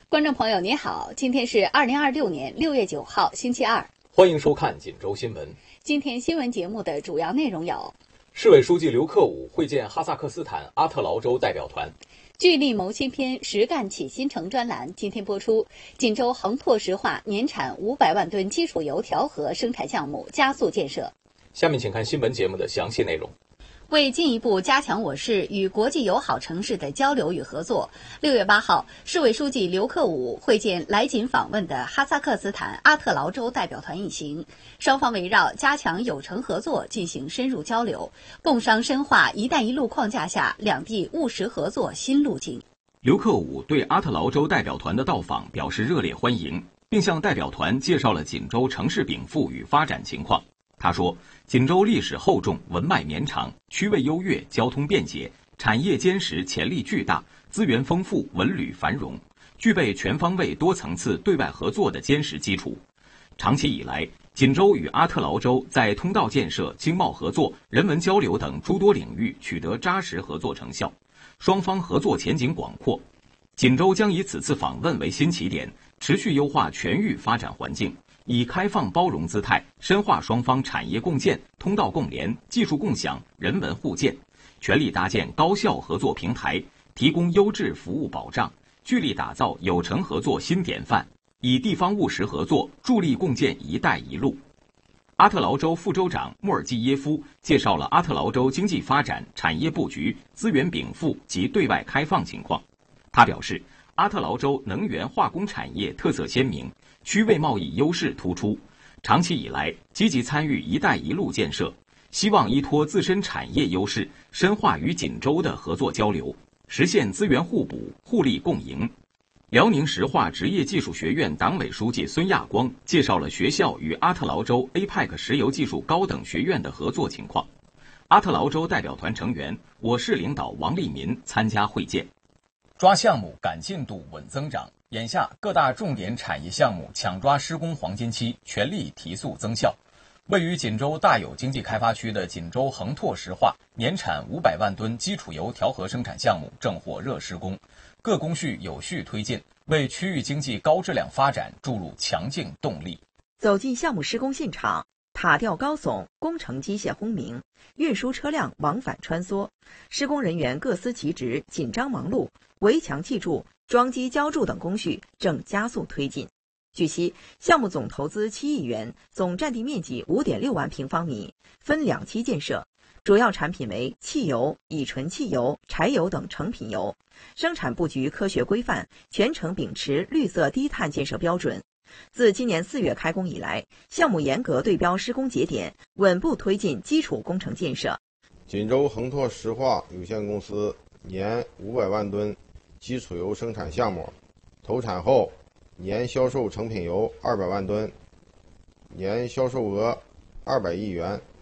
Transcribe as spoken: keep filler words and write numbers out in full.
观众朋友您好，今天是二零二六年六月九号星期二， 欢迎收看锦州新闻。 今天新闻节目的主要内容有： 市委书记刘克武会见哈萨克斯坦阿特劳州代表团； 聚力谋新篇实干启新城专栏今天播出；锦州恒拓石化年产五百万吨基础油调和生产项目加速建设。 下面请看新闻节目的详细内容。 为进一步加强我市与国际友好城市的交流与合作，六月八号，市委书记刘克武会见来锦访问的哈萨克斯坦阿特劳州代表团一行，双方围绕加强友城合作进行深入交流，共商深化“一带一路”框架下两地务实合作新路径。 刘克武对阿特劳州代表团的到访表示热烈欢迎，并向代表团介绍了锦州城市禀赋与发展情况。他说，锦州历史厚重，文脉绵长，区位优越，交通便捷，产业坚实，潜力巨大，资源丰富，文旅繁荣，具备全方位多层次对外合作的坚实基础。长期以来，锦州与阿特劳州在通道建设、经贸合作、人文交流等诸多领域取得扎实合作成效，双方合作前景广阔。锦州将以此次访问为新起点，持续优化全域发展环境，以开放包容姿态，深化双方产业共建、通道共联、技术共享、人文互鉴，全力搭建高效合作平台，提供优质服务保障，聚力打造友城合作新典范，以地方务实合作助力共建“一带一路”。阿特劳州副州长穆尔季耶夫介绍了阿特劳州经济发展、产业布局、资源禀赋及对外开放情况。他表示，阿特劳州能源化工产业特色鲜明，区位贸易优势突出，长期以来积极参与“一带一路”建设，希望依托自身产业优势，深化与锦州的合作交流，实现资源互补、互利共赢。辽宁石化职业技术学院党委书记孙亚光介绍了学校与阿特劳州 A P E C 石油技术高等学院的合作情况。阿特劳州代表团成员、我市领导王立民参加会见。 抓项目赶进度稳增长，眼下各大重点产业项目抢抓施工黄金期，全力提速增效。位于锦州大有经济开发区的锦州恒拓石化年产五百万吨基础油调和生产项目正火热施工，各工序有序推进，为区域经济高质量发展注入强劲动力。 走进项目施工现场，塔吊高耸，工程机械轰鸣，运输车辆往返穿梭，施工人员各司其职，紧张忙碌，围墙砌筑、桩基浇筑等工序正加速推进。据悉，项目总投资七亿元，总占地面积 五点六万平方米，分两期建设，主要产品为汽油、乙醇汽油、柴油等成品油，生产布局科学规范，全程秉持绿色低碳建设标准。自今年四月开工以来，项目严格对标施工节点，稳步推进基础工程建设。 锦州恒拓石化有限公司年五百万吨基础油生产项目，投产后年销售成品油二百万吨，年销售额二百亿元，